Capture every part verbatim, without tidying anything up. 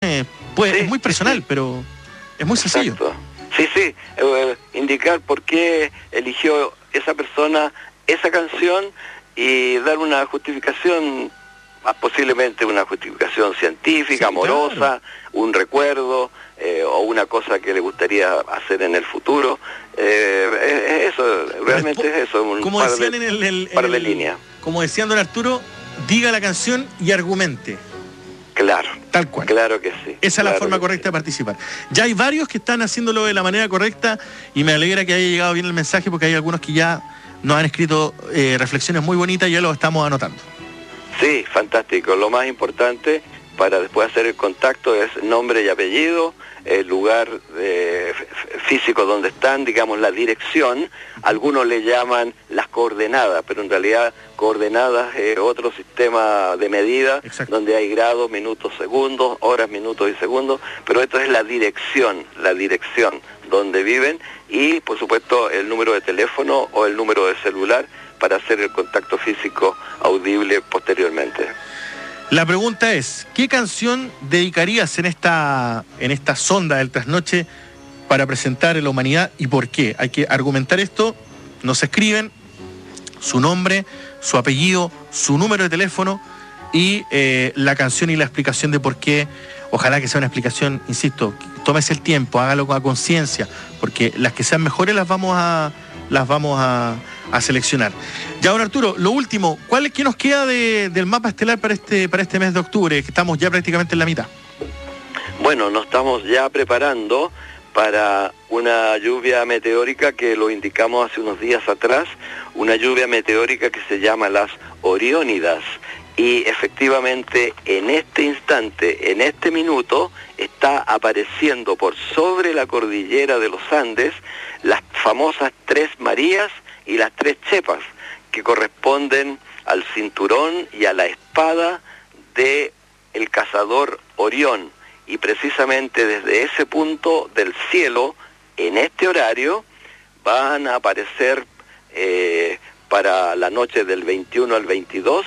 canciones pues, sí, es muy personal, sí. pero es muy sencillo. Exacto. Sí, sí, eh, indicar por qué eligió esa persona esa canción y dar una justificación, más posiblemente una justificación científica, Sí, amorosa, claro. un recuerdo eh, o una cosa que le gustaría hacer en el futuro. Eh, es eso, realmente Respo- es eso, un como par decían de, en el, el- en par de el- líneas. Como decían don Arturo, diga la canción y argumente. Claro, Tal cual. claro que sí. Esa es claro la forma que correcta sí. de participar. Ya hay varios que están haciéndolo de la manera correcta y me alegra que haya llegado bien el mensaje porque hay algunos que ya nos han escrito eh, reflexiones muy bonitas y ya los estamos anotando. Sí, fantástico. Lo más importante para después hacer el contacto es nombre y apellido, el lugar eh, físico donde están, digamos la dirección. Algunos le llaman las coordenadas, pero en realidad coordenadas es otro sistema de medida. Exacto. Donde hay grados, minutos, segundos, horas, minutos y segundos, pero esto es la dirección, la dirección donde viven y por supuesto el número de teléfono o el número de celular para hacer el contacto físico audible posteriormente. La pregunta es, ¿qué canción dedicarías en esta, en esta sonda del trasnoche para presentar en la humanidad y por qué? Hay que argumentar esto, nos escriben su nombre, su apellido, su número de teléfono y eh, la canción y la explicación de por qué. Ojalá que sea una explicación, insisto, tómese el tiempo, hágalo a conciencia, porque las que sean mejores las vamos a, las vamos a, a seleccionar. Ya, don Arturo, lo último, ¿cuál es, qué nos queda de, del mapa estelar para este, para este mes de octubre, que estamos ya prácticamente en la mitad? Bueno, nos estamos ya preparando para una lluvia meteórica que lo indicamos hace unos días atrás, una lluvia meteórica que se llama las Oriónidas. Y efectivamente en este instante, en este minuto, está apareciendo por sobre la cordillera de los Andes las famosas Tres Marías y las Tres Chepas, que corresponden al cinturón y a la espada de el cazador Orión. Y precisamente desde ese punto del cielo, en este horario, van a aparecer eh, para la noche del veintiuno al veintidós,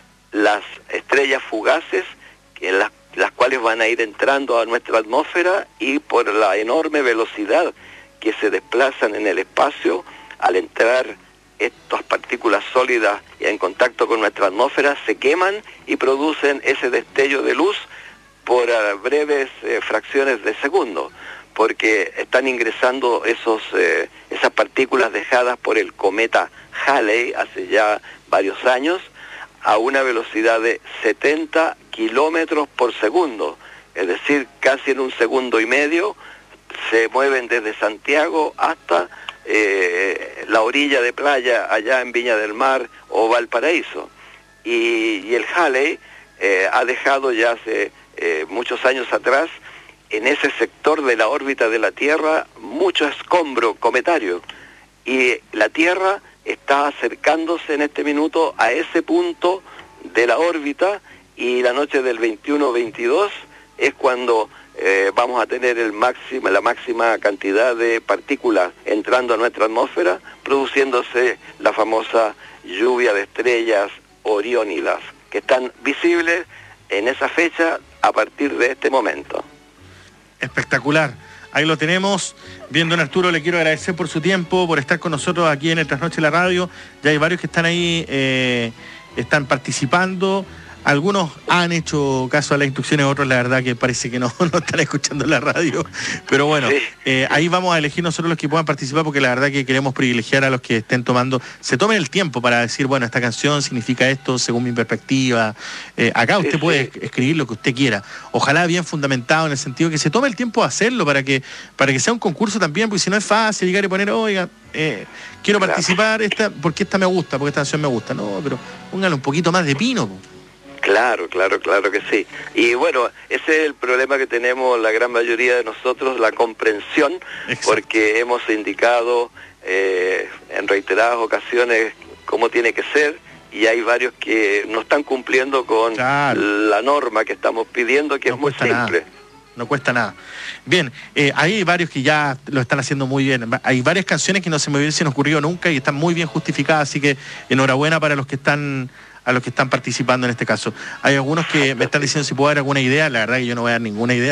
las estrellas fugaces, en las, las cuales van a ir entrando a nuestra atmósfera y por la enorme velocidad que se desplazan en el espacio, al entrar estas partículas sólidas en contacto con nuestra atmósfera, se queman y producen ese destello de luz por uh, breves eh, fracciones de segundo, porque están ingresando esos, eh, esas partículas dejadas por el cometa Halley hace ya varios años, a una velocidad de setenta kilómetros por segundo, es decir, casi en un segundo y medio, se mueven desde Santiago hasta eh, la orilla de playa allá en Viña del Mar o Valparaíso. Y, y el Halley eh, ha dejado ya hace eh, muchos años atrás, en ese sector de la órbita de la Tierra, mucho escombro cometario. Y la Tierra está acercándose en este minuto a ese punto de la órbita y la noche del veintiuno veintidós es cuando eh, vamos a tener el máximo, la máxima cantidad de partículas entrando a nuestra atmósfera, produciéndose la famosa lluvia de estrellas Oriónidas, que están visibles en esa fecha a partir de este momento. Espectacular. Ahí lo tenemos. Bien, don Arturo, le quiero agradecer por su tiempo, por estar con nosotros aquí en el Trasnoche de la Radio. Ya hay varios que están ahí, eh, están participando. Algunos han hecho caso a las instrucciones, otros la verdad que parece que no, no están escuchando la radio. Pero bueno, sí. eh, ahí vamos a elegir nosotros los que puedan participar, porque la verdad que queremos privilegiar a los que estén tomando, se tomen el tiempo para decir, bueno, esta canción significa esto según mi perspectiva. Eh, acá usted sí, puede sí. escribir lo que usted quiera. Ojalá bien fundamentado en el sentido que se tome el tiempo de hacerlo para que, para que sea un concurso también, porque si no es fácil llegar y poner, oiga, eh, quiero Claro. participar, esta, porque esta me gusta, porque esta canción me gusta. No, pero póngale un poquito más de pino, po. Claro, claro, claro que sí. Y bueno, ese es el problema que tenemos la gran mayoría de nosotros, la comprensión, Exacto. porque hemos indicado eh, en reiteradas ocasiones cómo tiene que ser, y hay varios que no están cumpliendo con Claro. la norma que estamos pidiendo, que No es muy cuesta simple. nada. No cuesta nada. Bien, eh, hay varios que ya lo están haciendo muy bien. Hay varias canciones que no se me hubiesen ocurrido nunca y están muy bien justificadas, así que enhorabuena para los que están a los que están participando en este caso. Hay algunos que me están diciendo si puedo dar alguna idea, la verdad que yo no voy a dar ninguna idea.